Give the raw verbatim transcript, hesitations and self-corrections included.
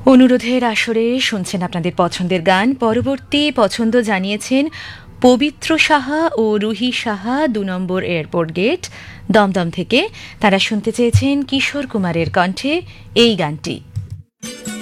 অনুরোধের আসরে শুনছেন আপনাদের পছন্দের গান। পরবর্তী পছন্দ জানিয়েছেন পবিত্র সাহা ও রুহি সাহা, দু নম্বর এয়ারপোর্ট গেট, দমদম থেকে। তারা শুনতে চেয়েছেন কিশোর কুমারের কণ্ঠে এই গানটি।